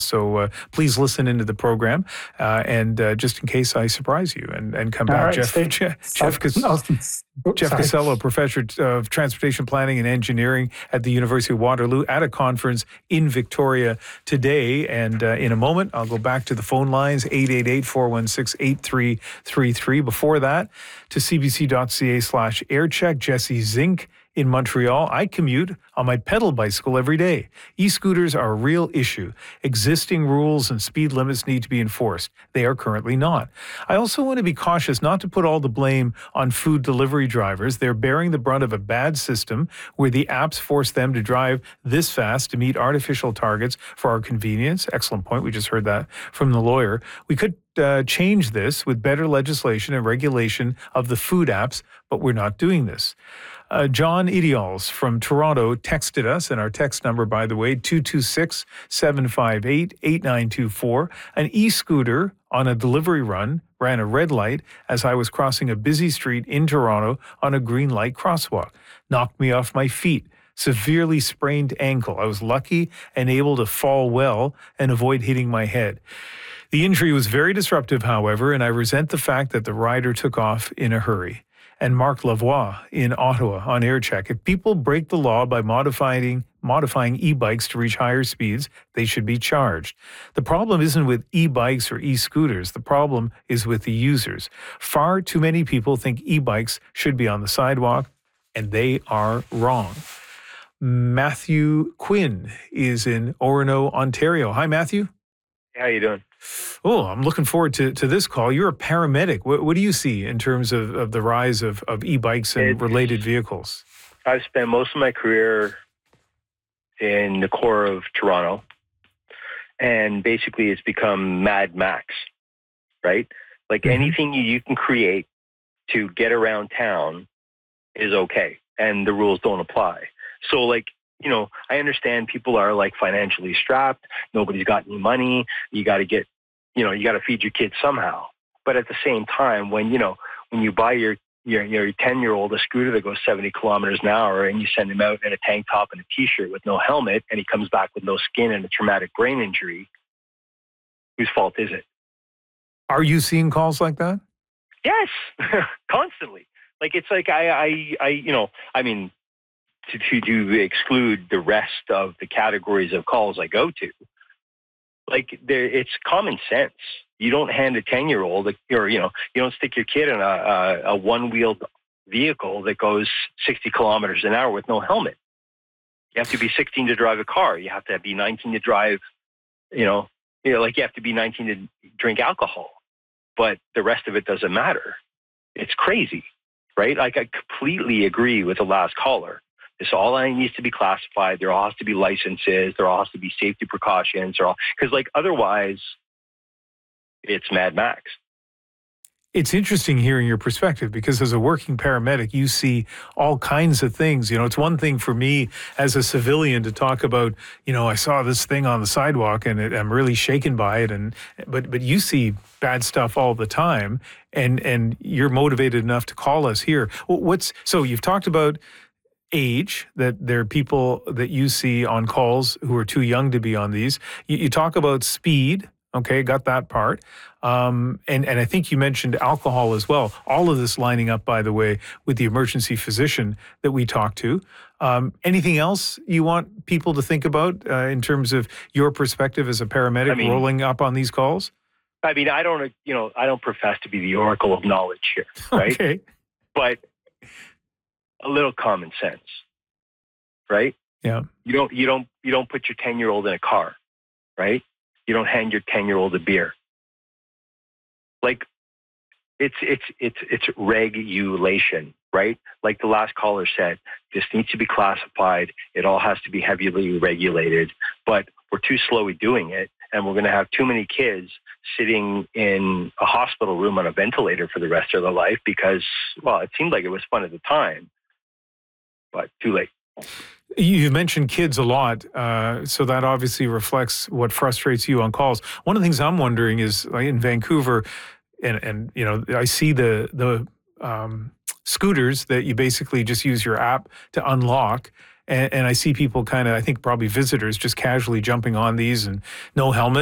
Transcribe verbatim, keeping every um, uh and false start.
So uh, please listen into the program, uh, and uh, just in case I surprise you and, and come All back, right, Jeff stay, Jeff, stop, Jeff, Cas- no, oops, Jeff sorry. Casello, Professor of Transportation Planning and Engineering at the University of Waterloo, at a conference in Victoria today. And uh, in a moment, I'll go back to the phone lines, eight eight eight, four one six, eight three three three. Before that, to cbc.ca slash aircheck, Jesse Zink in Montreal. I commute on my pedal bicycle every day. E-scooters are a real issue. Existing rules and speed limits need to be enforced. They are currently not. I also want to be cautious not to put all the blame on food delivery drivers. They're bearing the brunt of a bad system where the apps force them to drive this fast to meet artificial targets for our convenience. Excellent point. We just heard that from the lawyer. We could uh, change this with better legislation and regulation of the food apps, but we're not doing this. Uh, John Ideals from Toronto texted us, and our text number, by the way, two two six, seven five eight, eight nine two four. An e-scooter on a delivery run ran a red light as I was crossing a busy street in Toronto on a green light crosswalk. Knocked me off my feet. Severely sprained ankle. I was lucky and able to fall well and avoid hitting my head. The injury was very disruptive, however, and I resent the fact that the rider took off in a hurry. And Mark Lavoie in Ottawa on AirCheck. If people break the law by modifying modifying e-bikes to reach higher speeds, they should be charged. The problem isn't with e-bikes or e-scooters. The problem is with the users. Far too many people think e-bikes should be on the sidewalk, and they are wrong. Matthew Quinn is in Orono, Ontario. Hi, Matthew. How you doing? Oh, I'm looking forward to, to this call. You're a paramedic. What, what do you see in terms of, of the rise of, of e-bikes and It's, related vehicles? I've spent most of my career in the core of Toronto, and basically it's become Mad Max, right? Like mm-hmm. anything you, you can create to get around town is okay, and the rules don't apply. So like, you know, I understand people are like financially strapped. Nobody's got any money. You got to get, you know, you got to feed your kids somehow. But at the same time, when, you know, when you buy your, your, your ten year old a scooter that goes seventy kilometers an hour and you send him out in a tank top and a t-shirt with no helmet and he comes back with no skin and a traumatic brain injury, whose fault is it? Are you seeing calls like that? Yes, constantly. Like, it's like, I, I, I, you know, I mean, To, to, to exclude the rest of the categories of calls I go to. Like, there, it's common sense. You don't hand a ten-year-old, or, you know, you don't stick your kid in a, a, a one-wheeled vehicle that goes sixty kilometers an hour with no helmet. You have to be sixteen to drive a car. You have to be nineteen to drive, you know, you know, like you have to be nineteen to drink alcohol. But the rest of it doesn't matter. It's crazy, right? Like, I completely agree with the last caller. This all needs to be classified. There all has to be licenses. There all has to be safety precautions. Or all, because like otherwise, it's Mad Max. It's interesting hearing your perspective, because as a working paramedic, you see all kinds of things. You know, it's one thing for me as a civilian to talk about, you know, I saw this thing on the sidewalk and it, I'm really shaken by it. And but but you see bad stuff all the time, and and you're motivated enough to call us here. What's so you've talked about age, that there are people that you see on calls who are too young to be on these. You, you talk about speed. Okay, got that part. Um, and, and I think you mentioned alcohol as well. All of this lining up, by the way, with the emergency physician that we talked to. Um, anything else you want people to think about uh, in terms of your perspective as a paramedic I mean, rolling up on these calls? I mean, I don't, you know, I don't profess to be the oracle of knowledge here, right? Okay. But a little common sense, right? Yeah. You don't, you don't, you don't put your ten-year-old in a car, right? You don't hand your ten-year-old a beer. Like, it's it's it's it's regulation, right? Like the last caller said, this needs to be classified. It all has to be heavily regulated. But we're too slow at doing it, and we're going to have too many kids sitting in a hospital room on a ventilator for the rest of their life because, well, it seemed like it was fun at the time, but too late. You mentioned kids a lot, uh, so that obviously reflects what frustrates you on calls. One of the things I'm wondering is, like in Vancouver, and, and you know, I see the the um, scooters that you basically just use your app to unlock, and, and I see people kind of, I think probably visitors, just casually jumping on these and no helmet.